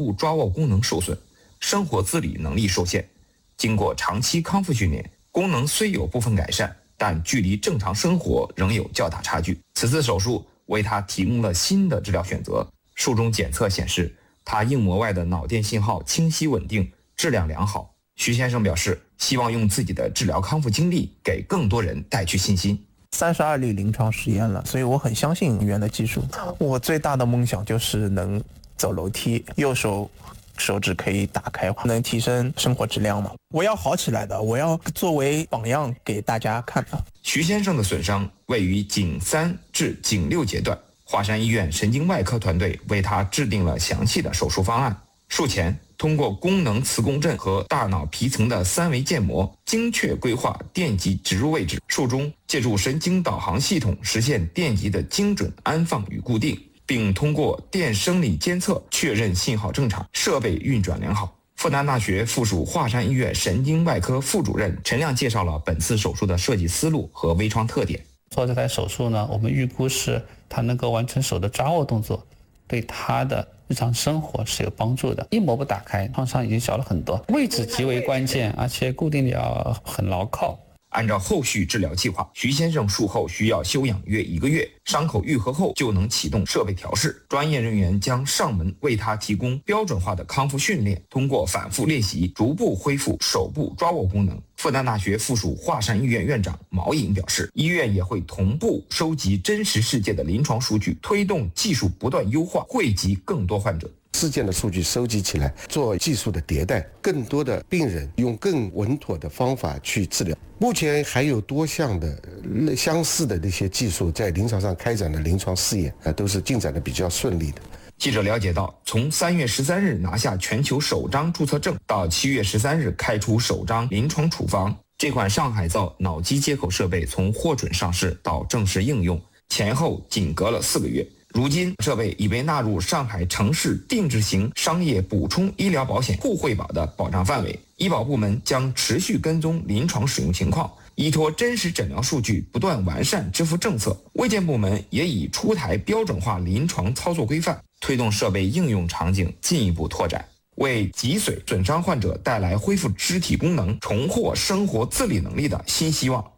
部抓握功能受损，生活自理能力受限。经过长期康复训练，功能虽有部分改善，但距离正常生活仍有较大差距。此次手术为他提供了新的治疗选择。术中检测显示，他硬膜外的脑电信号清晰稳定，质量良好。徐先生表示，希望用自己的治疗康复经历给更多人带去信心。 32例临床实验了，所以我很相信医院的技术。我最大的梦想就是能走楼梯，右手指可以打开，能提升生活质量嘛。我要好起来的，我要作为榜样给大家看的。 徐先生的损伤位于颈3至颈6节段，华山医院神经外科团队为他制定了详细的手术方案。术前通过功能磁共振和大脑皮层的3维建模，精确规划电极植入位置。术中借助神经导航系统实现电极的精准安放与固定，并通过电生理监测确认信号正常，设备运转良好。复旦大学附属华山医院神经外科副主任陈亮介绍了本次手术的设计思路和微创特点。 做这台手术呢，我们预估是它能够完成手的抓握动作，对他的日常生活是有帮助的。硬膜部打开，创伤已经小了很多，位置极为关键，而且固定力要很牢靠。 按照后续治疗计划，徐先生术后需要休养约1个月，伤口愈合后就能启动设备调试。专业人员将上门为他提供标准化的康复训练，通过反复练习，逐步恢复手部抓握功能。复旦大学附属华山医院院长毛颖表示，医院也会同步收集真实世界的临床数据，推动技术不断优化，惠及更多患者。 事件的数据收集起来，做技术的迭代，更多的病人用更稳妥的方法去治疗。目前还有多项的相似的那些技术在临床上开展的临床试验，都是进展的比较顺利的。 记者了解到，从3月13日拿下全球首张注册证到7月13日开出首张临床处方，这款上海造脑机接口设备从获准上市到正式应用，前后仅隔了4个月。如今，设备已被纳入上海城市定制型商业补充医疗保险互惠保的保障范围。医保部门将持续跟踪临床使用情况，依托真实诊疗数据不断完善支付政策。卫健部门也已出台标准化临床操作规范，推动设备应用场景进一步拓展，为脊髓损伤患者带来恢复肢体功能、重获生活自理能力的新希望。